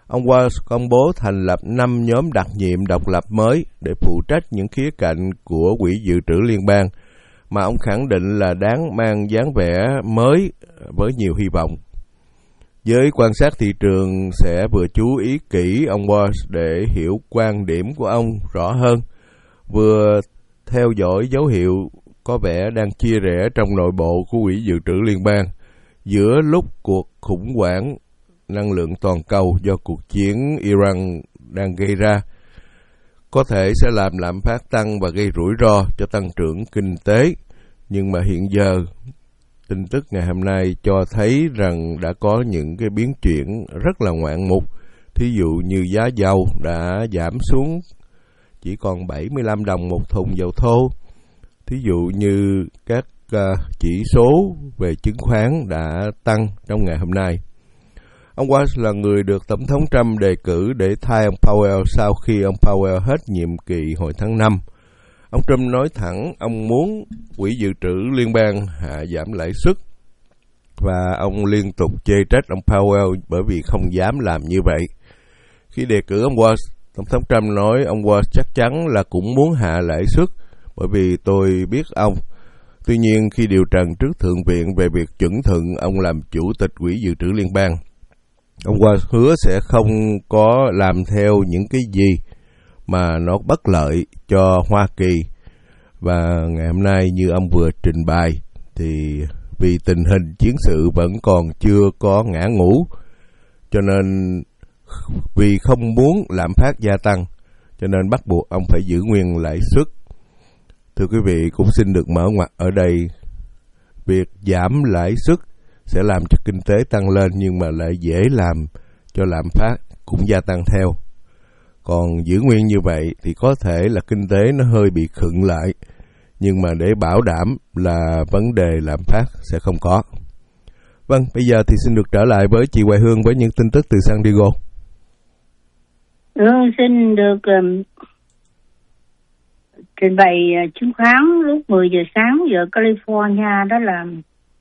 ông Walz công bố thành lập 5 nhóm đặc nhiệm độc lập mới để phụ trách những khía cạnh của Quỹ Dự trữ Liên bang mà ông khẳng định là đáng mang dáng vẻ mới với nhiều hy vọng. Giới quan sát thị trường sẽ vừa chú ý kỹ ông Walz để hiểu quan điểm của ông rõ hơn, vừa theo dõi dấu hiệu có vẻ đang chia rẽ trong nội bộ của Quỹ Dự trữ Liên bang giữa lúc cuộc khủng hoảng năng lượng toàn cầu do cuộc chiến Iran đang gây ra có thể sẽ làm lạm phát tăng và gây rủi ro cho tăng trưởng kinh tế. Nhưng mà hiện giờ, tin tức ngày hôm nay cho thấy rằng đã có những cái biến chuyển rất là ngoạn mục. Thí dụ như giá dầu đã giảm xuống chỉ còn 75 đồng một thùng dầu thô. Thí dụ như các chỉ số về chứng khoán đã tăng trong ngày hôm nay. Ông Walz là người được Tổng thống Trump đề cử để thay ông Powell sau khi ông Powell hết nhiệm kỳ hồi tháng 5. Ông Trump nói thẳng ông muốn Quỹ Dự trữ Liên bang hạ giảm lãi suất, và ông liên tục chê trách ông Powell bởi vì không dám làm như vậy. Khi đề cử ông Walz, Tổng thống Trump nói ông Walz chắc chắn là cũng muốn hạ lãi suất bởi vì tôi biết ông. Tuy nhiên khi điều trần trước Thượng viện về việc chuẩn thuận ông làm Chủ tịch Quỹ Dự trữ Liên bang, ông Walz hứa sẽ không có làm theo những cái gì mà nó bất lợi cho Hoa Kỳ. Và ngày hôm nay như ông vừa trình bày thì vì tình hình chiến sự vẫn còn chưa có ngã ngũ, cho nên vì không muốn lạm phát gia tăng, cho nên bắt buộc ông phải giữ nguyên lãi suất. Thưa quý vị, cũng xin được mở ngoặt ở đây, việc giảm lãi suất sẽ làm cho kinh tế tăng lên, nhưng mà lại dễ làm cho lạm phát cũng gia tăng theo. Còn giữ nguyên như vậy thì có thể là kinh tế nó hơi bị khựng lại, nhưng mà để bảo đảm là vấn đề lạm phát sẽ không có. Vâng, bây giờ thì xin được trở lại với chị Hoài Hương với những tin tức từ San Diego. Xin được trình bày chứng khoán lúc 10 giờ sáng giờ California, đó là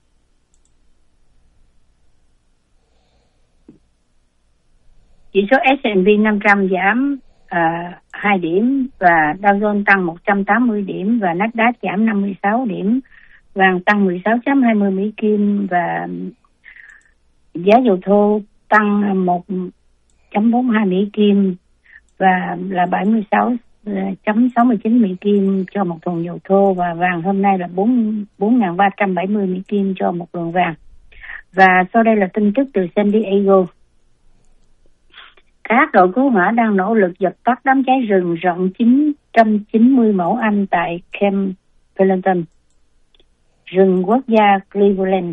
chỉ số S&P 500 giảm 2 điểm và Dow Jones tăng 180 điểm và Nasdaq giảm 56 điểm, vàng tăng 16.20 Mỹ Kim và giá dầu thô tăng 1.42 Mỹ Kim và là 76.69 Mỹ Kim cho một thùng dầu thô, và vàng hôm nay là 4.370 Mỹ Kim cho một lượng vàng. Và sau đây là tin tức từ San Diego. Các đội cứu hỏa đang nỗ lực dập tắt đám cháy rừng rộng 990 mẫu Anh tại Camp Pendleton, rừng quốc gia Cleveland.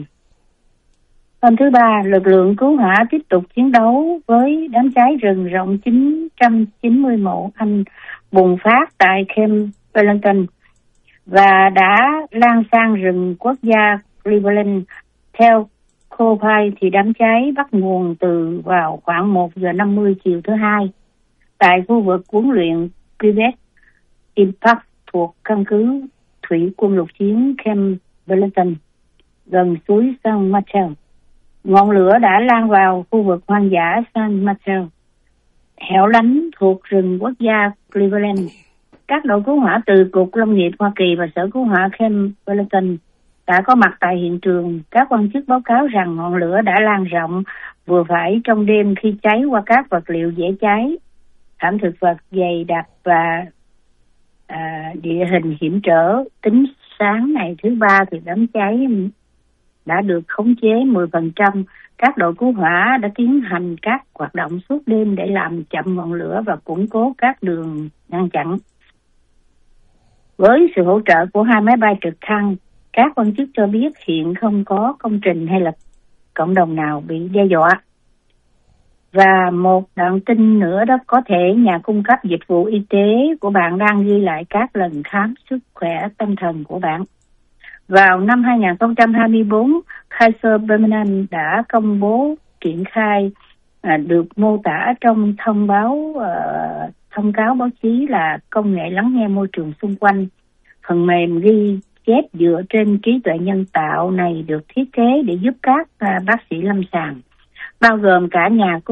Hôm thứ Ba, lực lượng cứu hỏa tiếp tục chiến đấu với đám cháy rừng rộng 990 mẫu Anh bùng phát tại Camp Pendleton và đã lan sang rừng quốc gia Cleveland. Theo Copay thì đám cháy bắt nguồn từ vào khoảng 1 giờ 50 chiều thứ Hai tại khu vực huấn luyện Quebec Impact thuộc căn cứ thủy quân lục chiến Camp Pendleton gần suối San Mateo. Ngọn lửa đã lan vào khu vực hoang dã San Mateo, hẻo lánh thuộc rừng quốc gia Cleveland. Các đội cứu hỏa từ Cục Lâm nghiệp Hoa Kỳ và Sở Cứu hỏa Camp Pendleton đã có mặt tại hiện trường. Các quan chức báo cáo rằng ngọn lửa đã lan rộng vừa phải trong đêm khi cháy qua các vật liệu dễ cháy, thảm thực vật dày đặc và địa hình hiểm trở. Tính sáng ngày thứ Ba thì đám cháy đã được khống chế 10%. Các đội cứu hỏa đã tiến hành các hoạt động suốt đêm để làm chậm ngọn lửa và củng cố các đường ngăn chặn. Với sự hỗ trợ của 2 máy bay trực thăng, các quan chức cho biết hiện không có công trình hay là cộng đồng nào bị đe dọa. Và một đoạn tin nữa đó, có thể nhà cung cấp dịch vụ y tế của bạn đang ghi lại các lần khám sức khỏe tâm thần của bạn. Vào năm 2024, Kaiser Permanente đã công bố triển khai được mô tả trong thông cáo báo chí là công nghệ lắng nghe môi trường xung quanh. Phần mềm ghi chép dựa trên trí tuệ nhân tạo này được thiết kế để giúp các bác sĩ lâm sàng, bao gồm cả nhà